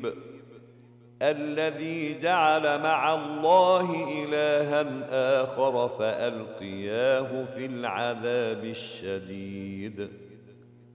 مريب الذي جعل مع الله إلها آخر فألقياه في العذاب الشديد